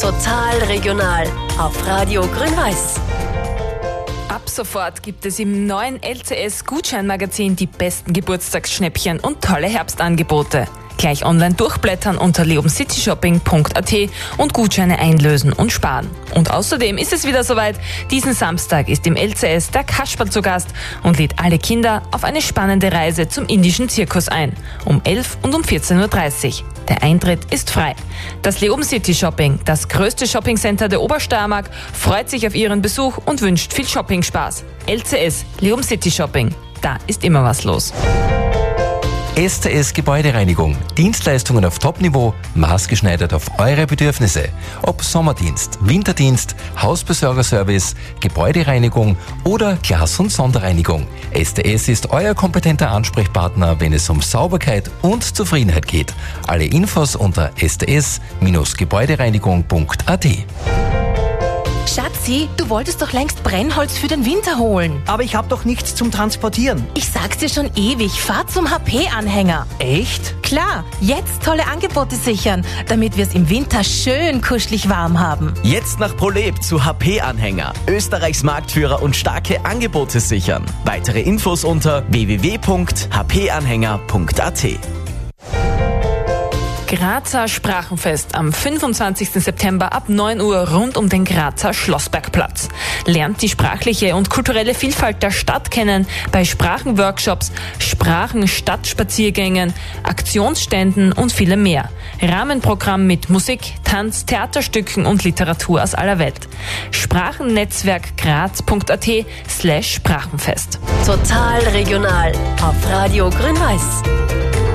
Total regional auf Radio Grün-Weiß. Ab sofort gibt es im neuen LCS-Gutscheinmagazin die besten Geburtstagsschnäppchen und tolle Herbstangebote. Gleich online durchblättern unter leoncityShopping.at und Gutscheine einlösen und sparen. Und außerdem ist es wieder soweit. Diesen Samstag ist im LCS der Kasperl zu Gast und lädt alle Kinder auf eine spannende Reise zum indischen Zirkus ein. Um 11 und um 14.30 Uhr. Der Eintritt ist frei. Das Leoben City Shopping, das größte Shoppingcenter der Obersteiermark, freut sich auf Ihren Besuch und wünscht viel Shopping-Spaß. LCS, Leoben City Shopping. Da ist immer was los. STS Gebäudereinigung. Dienstleistungen auf Top-Niveau, maßgeschneidert auf eure Bedürfnisse. Ob Sommerdienst, Winterdienst, Hausbesorgerservice, Gebäudereinigung oder Glas- und Sonderreinigung. STS ist euer kompetenter Ansprechpartner, wenn es um Sauberkeit und Zufriedenheit geht. Alle Infos unter sts-gebäudereinigung.at. Schatzi, du wolltest doch längst Brennholz für den Winter holen. Aber ich habe doch nichts zum Transportieren. Ich sag's dir schon ewig, fahr zum HP-Anhänger. Echt? Klar, jetzt tolle Angebote sichern, damit wir es im Winter schön kuschelig warm haben. Jetzt nach ProLab zu HP-Anhänger. Österreichs Marktführer und starke Angebote sichern. Weitere Infos unter www.hpanhänger.at. Grazer Sprachenfest am 25. September ab 9 Uhr rund um den Grazer Schlossbergplatz. Lernt die sprachliche und kulturelle Vielfalt der Stadt kennen bei Sprachenworkshops, Sprachenstadtspaziergängen, Aktionsständen und vielem mehr. Rahmenprogramm mit Musik, Tanz, Theaterstücken und Literatur aus aller Welt. Sprachennetzwerkgraz.at/Sprachenfest. Total regional auf Radio Grün-Weiß.